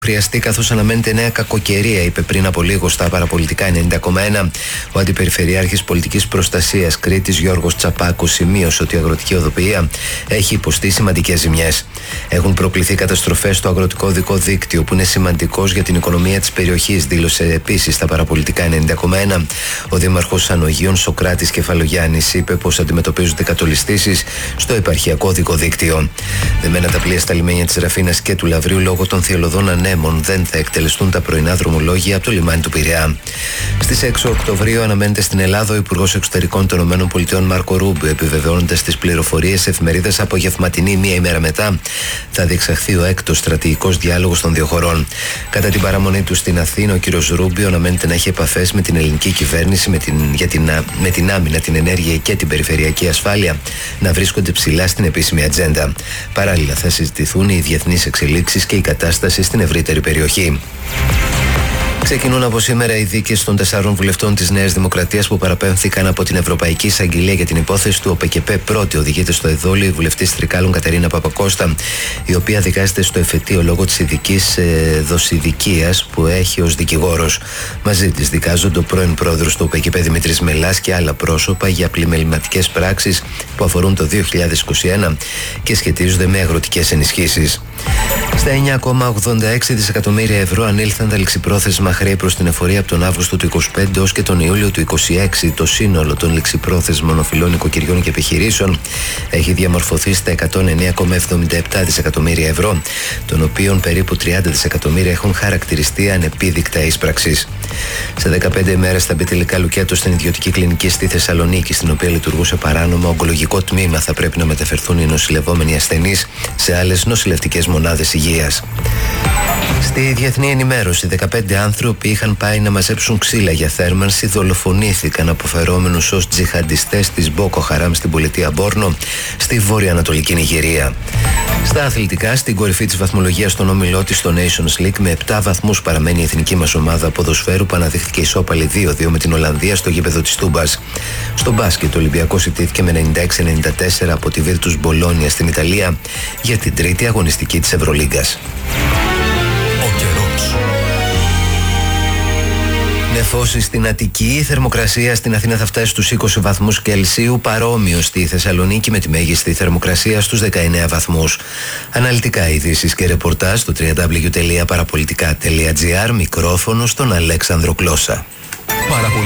Χρειαστεί καθώς αναμένεται νέα κακοκαιρία, είπε πριν από λίγο στα παραπολιτικά 90,1 ο Αντιπεριφερειάρχης Πολιτικής Προστασίας Κρήτης Γιώργος Τσαπάκος. Σημείωσε ότι η αγροτική οδοποιία έχει υποστεί σημαντικές ζημιές. Έχουν προκληθεί καταστροφές στο αγροτικό οδικό δίκτυο, που είναι σημαντικός για την οικονομία της περιοχής, δήλωσε επίσης στα παραπολιτικά 90,1 ο Δήμαρχος Ανογείων Σοκράτης Κεφαλογιάννης. Είπε πως αντιμετωπίζονται κατολιστήσεις στο επαρχιακό οδικό δίκτυο. Δεμένα τα πλοία στα λιμένια της Ραφίνας και του Λαβρίου λόγω των θειολωδών ανέμων δεν θα εκτελεστούν τα πρωινά δρομολόγια από το λιμάνι του Πειραιά. Στις 6 Οκτωβρίου αναμένεται στην Ελλάδα ο Υπουργός Εξωτερικών των ΗΠΑ Μάρκο Ρούμπιο, επιβεβαιώνοντας τις πληροφορίες εφημερίδας Απογευματινή. Μία ημέρα μετά θα διεξαχθεί ο έκτος στρατηγικός διάλογος των δύο χωρών. Κατά την παραμονή του στην Αθήνα, ο κ. Ρούμπιο αναμένεται να έχει επαφές με την ελληνική κυβέρνηση με την άμυνα, την ενέργεια και την περιφερειακή ασφάλεια να βρίσκονται ψηλά στην επίσημη ατζέντα. Παράλληλα, θα συζητηθούν οι διεθνείς εξελίξεις και η κατάσταση στην ευρύτερη περιοχή. Ξεκινούν από σήμερα οι δίκες των 4 βουλευτών της Νέας Δημοκρατίας που παραπέμφθηκαν από την Ευρωπαϊκή Εισαγγελία για την υπόθεση του ΟΠΕΚΕΠΕ. Πρώτη οδηγείται στο εδόλιο η βουλευτής Τρικάλων Κατερίνα Παπακώστα, η οποία δικάζεται στο εφετείο λόγω της ειδικής δοσηδικίας που έχει ως δικηγόρος. Μαζί της δικάζονται ο πρώην πρόεδρος του ΟΠΕΚΕΠΕ Δημήτρης Μελάς και άλλα πρόσωπα για πλημεληματικές πράξεις που αφορούν το 2021 και σχετίζονται με αγροτικές ενισχύσεις. Στα 9,86 δισεκατομμύρια ευρώ ανήλθαν τα ληξιπρόθεσμα χρέη προς την εφορία από τον Αύγουστο του 2025 ως και τον Ιούλιο του 2026. Το σύνολο των ληξιπρόθεσμων οφειλών οικοκυριών και επιχειρήσεων έχει διαμορφωθεί στα 109,77 δισεκατομμύρια ευρώ, των οποίων περίπου 30 δισεκατομμύρια έχουν χαρακτηριστεί ανεπίδεικτα ίσπραξης. Σε 15 ημέρες θα μπει τελικά λουκέτο στην ιδιωτική κλινική στη Θεσσαλονίκη, στην οποία λειτουργούσε παράνομα ογκολογικό τμήμα. Θα πρέπει να μεταφερθούν οι νοσηλευόμενοι ασθενείς σε άλλες νοσηλευτικές μονάδες υγείας. Στη διεθνή ενημέρωση, 15 άνθρωποι είχαν πάει να μαζέψουν ξύλα για θέρμανση, δολοφονήθηκαν αποφερόμενους ως τζιχαντιστές της Μπόκο Χαράμ στην πολιτεία Μπόρνο, στη βόρεια-ανατολική Νιγηρία. Στα αθλητικά, στην κορυφή της βαθμολογίας στον όμιλό της στο Nations League, με 7 βαθμούς παραμένει η εθνική μας ομάδα ποδοσφαίρου που αναδείχθηκε ισόπαλη 2-2 με την Ολλανδία στο γήπεδο της Τούμπας. Στο μπάσκετ, ο Ολυμπιακός ιτήθηκε με 96-94 από τη Βίρτους Μπολόνια στην Ιταλία για την τρίτη αγωνιστική της Ευρωλίγκας. Νεφώσεις στην Αττική, η θερμοκρασία στην Αθήνα θα φτάσει στους 20 βαθμούς Κελσίου, παρόμοιο στη Θεσσαλονίκη με τη μέγιστη θερμοκρασία στους 19 βαθμούς. Αναλυτικά ειδήσεις και ρεπορτάζ στο www.parapolitica.gr, μικρόφωνο στον Αλέξανδρο Κλώσσα.